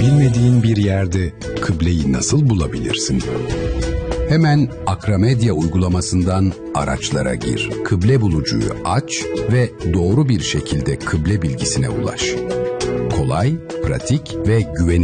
Bilmediğin bir yerde kıbleyi nasıl bulabilirsin? Hemen Akramedia uygulamasından araçlara gir. Kıble bulucuyu aç ve doğru bir şekilde kıble bilgisine ulaş. Kolay, pratik ve güvenilir.